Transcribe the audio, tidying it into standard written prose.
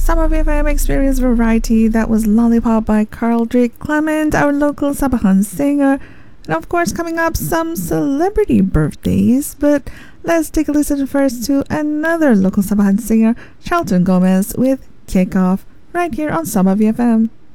Summer VFM Experience Variety. That was Lollipop by Carl Drake Clement, our local Sabahan singer. And of course, coming up, some celebrity birthdays. But let's take a listen first to another local Sabahan singer, Charlton Gomez, with Kickoff, right here on Summer VFM.